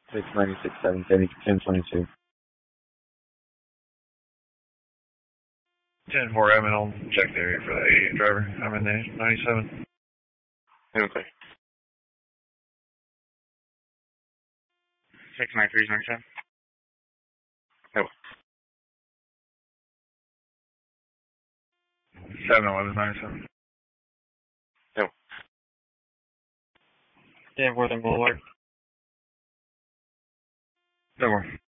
696 1022. 10-4, I'm in. I'll check the area for the 88 driver. I'm in the 97. Okay. 693 97. No. 71197. No. Danforth and Boulevard. No more.